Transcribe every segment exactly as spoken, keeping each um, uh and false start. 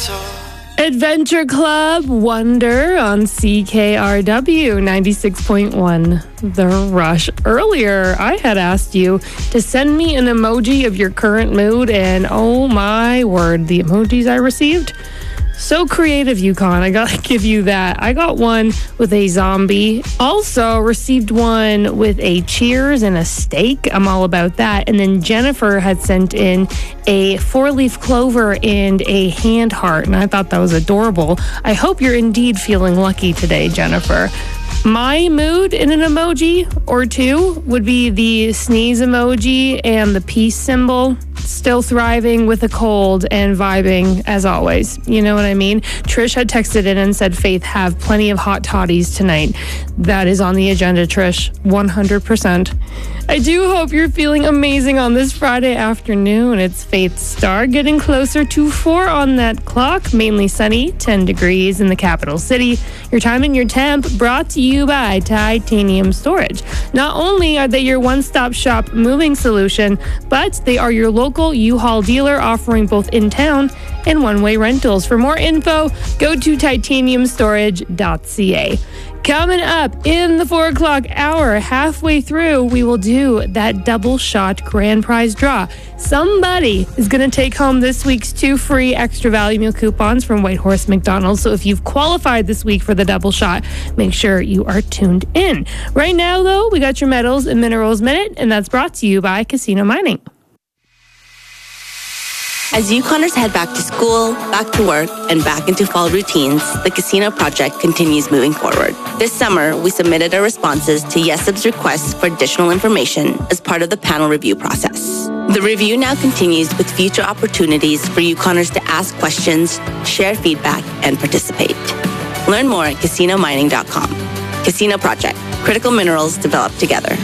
Adventure Club Wonder on C K R W ninety-six point one The Rush. Earlier, I had asked you to send me an emoji of your current mood, and oh my word, the emojis I received. So creative, Yukon. I gotta give you that. I got one with a zombie. Also received one with a cheers and a steak. I'm all about that. And then Jennifer had sent in a four-leaf clover and a hand heart, and I thought that was adorable. I hope you're indeed feeling lucky today, Jennifer. My mood in an emoji or two would be the sneeze emoji and the peace symbol. Still thriving with a cold and vibing as always. You know what I mean? Trish had texted in and said, Faith, have plenty of hot toddies tonight. That is on the agenda, Trish. one hundred percent. I do hope you're feeling amazing on this Friday afternoon. It's Faith Star getting closer to four on that clock. Mainly sunny, ten degrees in the capital city. Your time and your temp brought to you by Titanium Storage. Not only are they your one-stop shop moving solution, but they are your local U-Haul dealer offering both in-town and one-way rentals. For more info, go to titanium storage dot c a. Coming up in the four o'clock hour, halfway through, we will do that double shot grand prize draw. Somebody is going to take home this week's two free extra value meal coupons from Whitehorse McDonald's. So if you've qualified this week for the double shot, make sure you are tuned in. Right now, though, we got your Metals and Minerals Minute, and that's brought to you by Casino Mining. As Yukoners head back to school, back to work, and back into fall routines, the Casino Project continues moving forward. This summer, we submitted our responses to YesSub's requests for additional information as part of the panel review process. The review now continues with future opportunities for Yukoners to ask questions, share feedback, and participate. Learn more at casino mining dot com. Casino Project. Critical minerals developed together.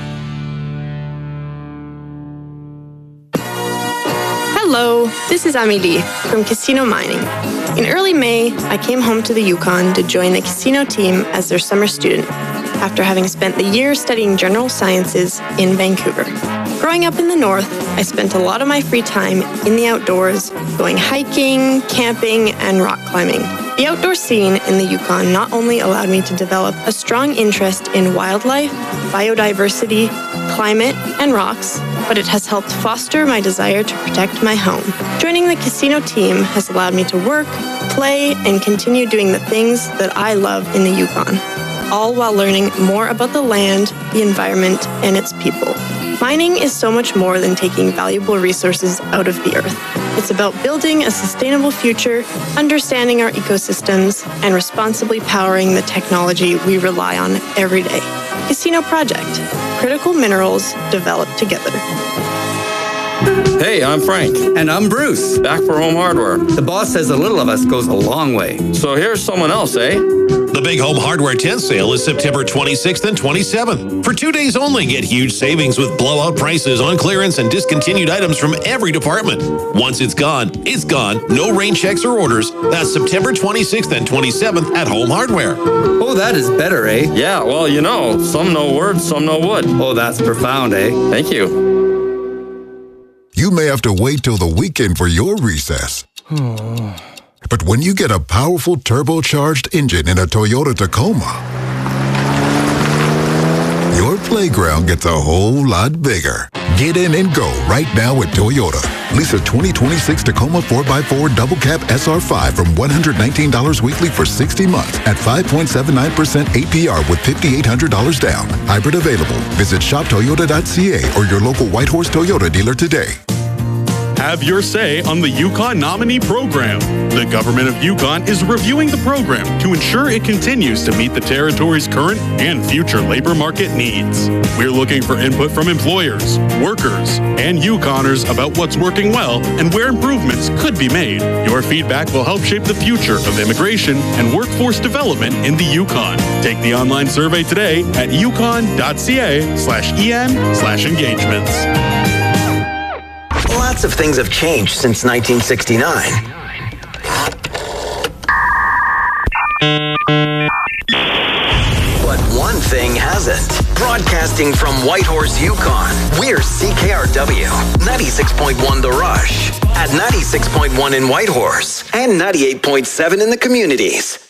Hello, this is Amelie from Casino Mining. In early May, I came home to the Yukon to join the casino team as their summer student, after having spent the year studying general sciences in Vancouver. Growing up in the north, I spent a lot of my free time in the outdoors, going hiking, camping, and rock climbing. The outdoor scene in the Yukon not only allowed me to develop a strong interest in wildlife, biodiversity, climate, and rocks, but it has helped foster my desire to protect my home. Joining the casino team has allowed me to work, play, and continue doing the things that I love in the Yukon, all while learning more about the land, the environment, and its people. Mining is so much more than taking valuable resources out of the earth. It's about building a sustainable future, understanding our ecosystems, and responsibly powering the technology we rely on every day. Casino Project. Critical minerals developed together. Hey, I'm Frank. And I'm Bruce. Back for Home Hardware. The boss says a little of us goes a long way. So here's someone else, eh? The Big Home Hardware tent sale is September twenty-sixth and twenty-seventh. For two days only, get huge savings with blowout prices on clearance and discontinued items from every department. Once it's gone, it's gone. No rain checks or orders. That's September twenty-sixth and twenty-seventh at Home Hardware. Oh, that is better, eh? Yeah, well, you know, some know words, some know wood. Oh, that's profound, eh? Thank you. You may have to wait till the weekend for your recess. But when you get a powerful turbocharged engine in a Toyota Tacoma, your playground gets a whole lot bigger. Get in and go right now at Toyota. Lease a twenty twenty-six Tacoma four by four Double Cab S R five from one hundred nineteen dollars weekly for sixty months at five point seven nine percent A P R with five thousand eight hundred dollars down. Hybrid available. Visit shop toyota dot c a or your local Whitehorse Toyota dealer today. Have your say on the Yukon Nominee Program. The Government of Yukon is reviewing the program to ensure it continues to meet the territory's current and future labor market needs. We're looking for input from employers, workers, and Yukoners about what's working well and where improvements could be made. Your feedback will help shape the future of immigration and workforce development in the Yukon. Take the online survey today at yukon dot c a slash en slash engagements. Lots of things have changed since nineteen sixty-nine. But one thing hasn't. Broadcasting from Whitehorse, Yukon, we're C K R W, ninety-six point one The Rush, at ninety-six point one in Whitehorse. and ninety-eight point seven in the communities.